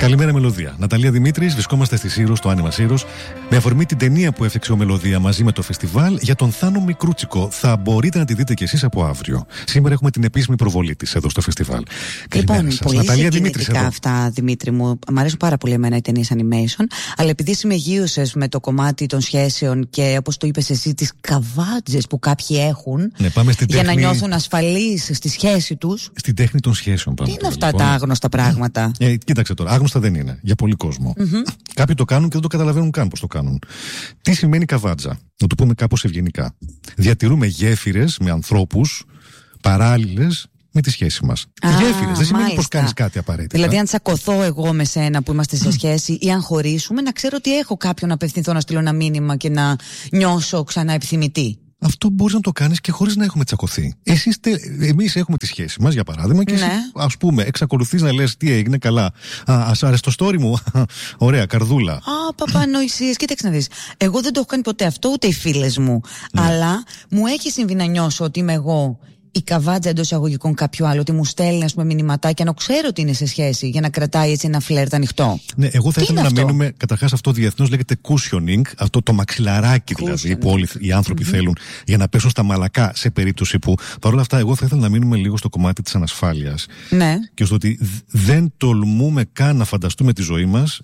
Καλημέρα, Μελωδία. Ναταλία Δημήτρης, βρισκόμαστε στη Σύρος, στο Άνιμα Σύρος, με αφορμή την ταινία που έφτιαξε ο Μελωδία μαζί με το φεστιβάλ για τον Θάνο Μικρούτσικο. Θα μπορείτε να τη δείτε κι εσείς από αύριο. Σήμερα έχουμε την επίσημη προβολή της εδώ στο φεστιβάλ. Λοιπόν, πολύ Ναταλία Δημήτρης εδώ. Αυτά, Δημήτρη μου. Μ' αρέσουν πάρα πολύ εμένα οι ταινίες animation, αλλά επειδή εσύ με γείωσες με το κομμάτι των σχέσεων και όπως το είπες εσύ, τις καβάτζες που κάποιοι έχουν, ναι, πάμε στην για τέχνη... να νιώθουν ασφαλείς στη σχέση τους. Στην τέχνη των σχέσεων πάμε. Τι είναι αυτά τα άγνωστα πράγματα? Κοίταξε τώρα, άγνωστα δεν είναι για πολύ κόσμο. Κάποιοι το κάνουν και δεν το καταλαβαίνουν καν πώς το κάνουν. Τι σημαίνει καβάτζα? Να το πούμε κάπως ευγενικά. Διατηρούμε γέφυρες με ανθρώπους παράλληλες με τη σχέση μας. Γέφυρες δεν σημαίνει πως κάνεις κάτι απαραίτητα. Δηλαδή, αν τσακωθώ εγώ με σένα που είμαστε σε σχέση ή αν χωρίσουμε, να ξέρω ότι έχω κάποιον να απευθυνθώ, να στείλω ένα μήνυμα και να νιώσω ξανά επιθυμητή. Αυτό μπορείς να το κάνεις και χωρίς να έχουμε τσακωθεί. Εμείς έχουμε τη σχέση μας, για παράδειγμα, και εσύ, ας πούμε, εξακολουθείς να λες τι έγινε, καλά. Ας άρεσε το story μου. Ωραία, καρδούλα. Παπανοησίες. Κοίταξε να δεις. Εγώ δεν το έχω κάνει ποτέ αυτό, ούτε οι φίλες μου. Ναι. Αλλά μου έχει συμβεί να νιώσω ότι είμαι εγώ η καβάτζα εντός εισαγωγικών κάποιου άλλου, ότι μου στέλνει, ας πούμε, μηνυματάκια, να ξέρω ότι είναι σε σχέση, για να κρατάει έτσι ένα φλερτ ανοιχτό. Ναι, εγώ θα ήθελα να μείνουμε. Καταρχάς, αυτό διεθνώς λέγεται cushioning, αυτό το μαξιλαράκι δηλαδή, που όλοι οι άνθρωποι θέλουν για να πέσουν στα μαλακά σε περίπτωση που. Παρ' όλα αυτά, εγώ θα ήθελα να μείνουμε λίγο στο κομμάτι της ανασφάλειας. Ναι. Και στο ότι δεν τολμούμε καν να φανταστούμε τη ζωή μας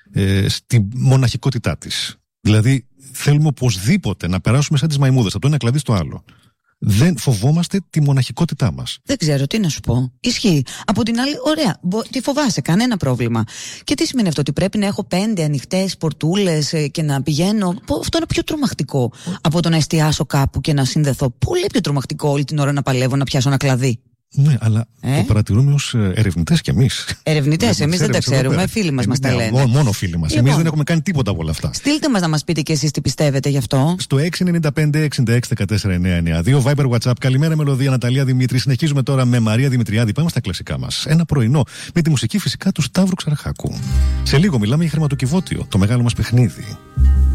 στη μοναχικότητά της. Δηλαδή, θέλουμε οπωσδήποτε να περάσουμε σαν τις μαϊμούδες, από το ένα κλαδί στο άλλο. Δεν φοβόμαστε τη μοναχικότητά μας. Δεν ξέρω τι να σου πω. Ισχύει. Από την άλλη, ωραία, τι φοβάσαι, κανένα πρόβλημα. Και τι σημαίνει αυτό, ότι πρέπει να έχω 5 ανοιχτές πορτούλες και να πηγαίνω? Αυτό είναι πιο τρομακτικό από το να εστιάσω κάπου και να συνδεθώ. Πολύ πιο τρομακτικό όλη την ώρα να παλεύω να πιάσω ένα κλαδί. Ναι, αλλά το παρατηρούμε ως ερευνητές κι εμείς. Ερευνητές, εμείς δεν τα ξέρουμε. Φίλοι μας τα λένε. Μόνο φίλοι μας. Εμείς δεν έχουμε κάνει τίποτα από όλα αυτά. Στείλτε μας να μας πείτε κι εσείς τι πιστεύετε γι' αυτό. Στο 695-66-14-992 Viber WhatsApp. Καλημέρα, Μελωδία, Ναταλία Δημήτρη. Συνεχίζουμε τώρα με Μαρία Δημητριάδη. Πάμε στα κλασικά μας. Ένα πρωινό με τη μουσική φυσικά του Σταύρου Ξαρχάκου. Σε λίγο μιλάμε για χρηματοκιβώτιο, το μεγάλο μας παιχνίδι.